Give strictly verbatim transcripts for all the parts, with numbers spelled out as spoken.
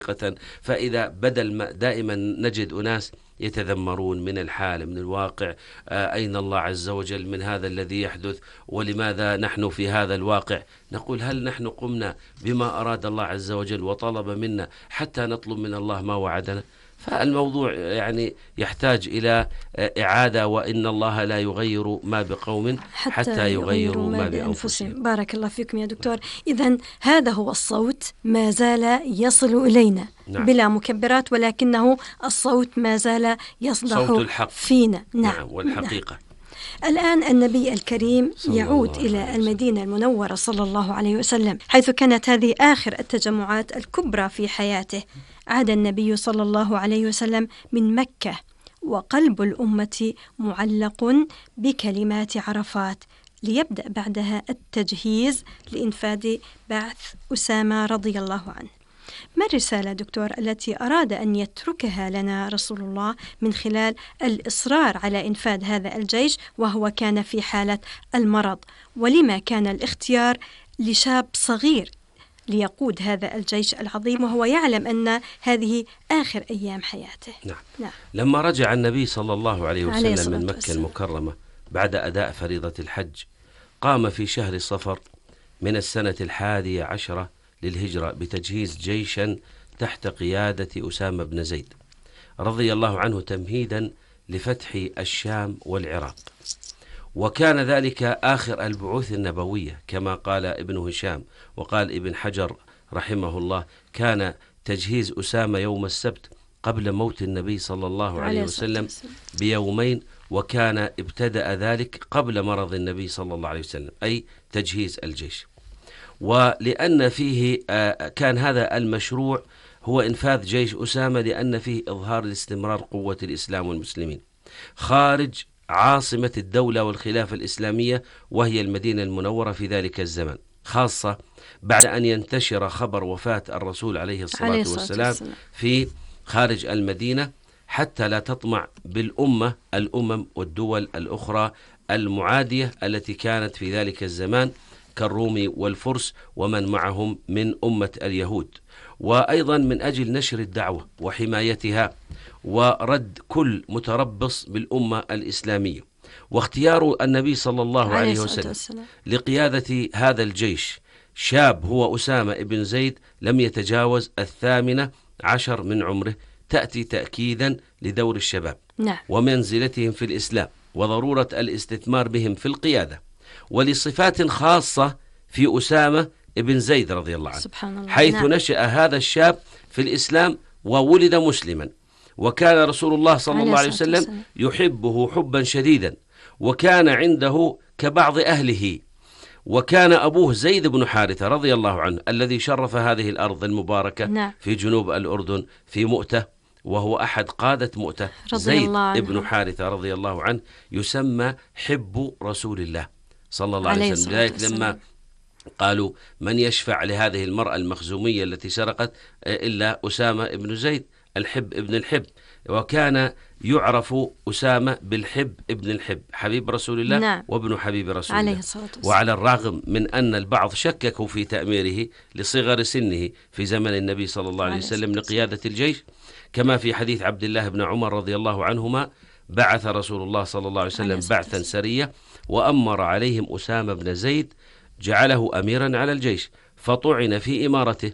فإذا بدل ما دائما نجد أناس يتذمرون من الحال من الواقع، آه أين الله عز وجل من هذا الذي يحدث، ولماذا نحن في هذا الواقع؟ نقول هل نحن قمنا بما أراد الله عز وجل وطلب منا حتى نطلب من الله ما وعدنا؟ فالموضوع يعني يحتاج إلى إعادة، وإن الله لا يغير ما بقوم حتى, حتى يغيروا ما بأنفسهم. بارك الله فيكم يا دكتور. إذن هذا هو الصوت ما زال يصل إلينا. نعم. بلا مكبرات، ولكنه الصوت ما زال يصدح صوت الحق فينا. نعم. نعم والحقيقة. نعم. الآن النبي الكريم يعود إلى المدينة المنورة صلى الله عليه وسلم، حيث كانت هذه آخر التجمعات الكبرى في حياته. عاد النبي صلى الله عليه وسلم من مكة، وقلب الأمة معلق بكلمات عرفات، ليبدأ بعدها التجهيز لإنفاذ بعث أسامة رضي الله عنه. ما الرسالة دكتور التي أراد أن يتركها لنا رسول الله من خلال الإصرار على إنفاذ هذا الجيش وهو كان في حالة المرض؟ ولما كان الاختيار لشاب صغير ليقود هذا الجيش العظيم وهو يعلم أن هذه آخر أيام حياته؟ نعم. نعم. لما رجع النبي صلى الله عليه وسلم من مكة المكرمة بعد أداء فريضة الحج، قام في شهر صفر من السنة الحادية عشرة للهجرة بتجهيز جيشا تحت قيادة أسامة بن زيد رضي الله عنه تمهيدا لفتح الشام والعراق. وكان ذلك آخر البعوث النبوية كما قال ابن هشام، وقال ابن حجر رحمه الله كان تجهيز أسامة يوم السبت قبل موت النبي صلى الله عليه وسلم بيومين، وكان ابتدأ ذلك قبل مرض النبي صلى الله عليه وسلم، أي تجهيز الجيش. ولأن فيه كان هذا المشروع هو إنفاذ جيش أسامة لأن فيه إظهار لاستمرار قوة الإسلام والمسلمين خارج عاصمة الدولة والخلافة الإسلامية وهي المدينة المنورة في ذلك الزمن، خاصة بعد أن ينتشر خبر وفاة الرسول عليه الصلاة والسلام في خارج المدينة، حتى لا تطمع بالأمة الأمم والدول الأخرى المعادية التي كانت في ذلك الزمان كالروم والفرس ومن معهم من أمة اليهود. وأيضا من أجل نشر الدعوة وحمايتها ورد كل متربص بالأمة الإسلامية. واختيار النبي صلى الله عليه وسلم لقيادة هذا الجيش شاب هو أسامة بن زيد لم يتجاوز الثامنة عشر من عمره، تأتي تأكيدا لدور الشباب نعم. ومنزلتهم في الإسلام وضرورة الاستثمار بهم في القيادة، ولصفات خاصة في أسامة بن زيد رضي الله عنه سبحان الله. حيث نعم. نشأ هذا الشاب في الإسلام وولد مسلما، وكان رسول الله صلى الله عليه وسلم يحبه حبا شديدا، وكان عنده كبعض أهله. وكان أبوه زيد بن حارثة رضي الله عنه الذي شرف هذه الأرض المباركة نعم. في جنوب الأردن في مؤتة، وهو أحد قادة مؤتة. زيد بن حارثة رضي الله عنه يسمى حب رسول الله صلى الله عليه وسلم. لذلك لما قالوا من يشفع لهذه المرأة المخزومية التي سرقت إلا أسامة بن زيد الحب ابن الحب، وكان يعرف أسامة بالحب ابن الحب، حبيب رسول الله نعم. وابن حبيب رسول الله. وعلى الرغم من أن البعض شككوا في تأميره لصغر سنه في زمن النبي صلى الله عليه وسلم لقيادة الجيش، كما في حديث عبد الله بن عمر رضي الله عنهما بعث رسول الله صلى الله عليه وسلم بعثا سرية وأمر عليهم أسامة بن زيد جعله أميرا على الجيش، فطعن في إمارته،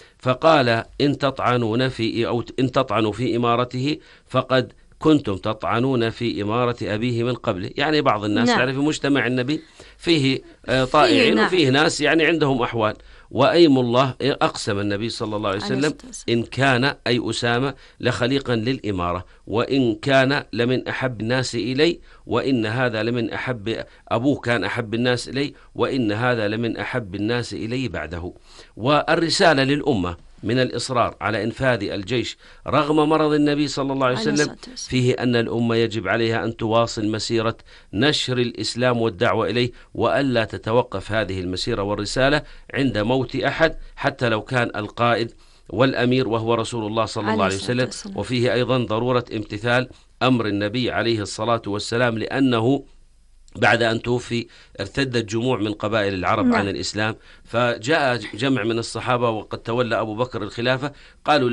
فقال إن تطعنون في أو إن تطعنوا في إمارته فقد كنتم تطعنون في إمارة أبيه من قبله. يعني بعض الناس نعم. يعني في مجتمع النبي فيه طائعين نعم. وفيه ناس يعني عندهم أحوال. وأيم الله أقسم النبي صلى الله عليه وسلم إن كان أي أسامة لخليقا للإمارة، وإن كان لمن أحب الناس إلي، وإن هذا لمن أحب أبوه كان أحب الناس إلي، وإن هذا لمن أحب الناس إلي بعده. والرسالة للأمة من الإصرار على إنفاذ الجيش رغم مرض النبي صلى الله عليه وسلم فيه أن الأمة يجب عليها أن تواصل مسيرة نشر الإسلام والدعوة إليه، وألا تتوقف هذه المسيرة والرسالة عند موت أحد حتى لو كان القائد والأمير وهو رسول الله صلى الله عليه وسلم. وفيه أيضا ضرورة امتثال أمر النبي عليه الصلاة والسلام، لأنه بعد أن توفي ارتدت جموع من قبائل العرب نعم. عن الإسلام، فجاء جمع من الصحابة وقد تولى أبو بكر الخلافة قالوا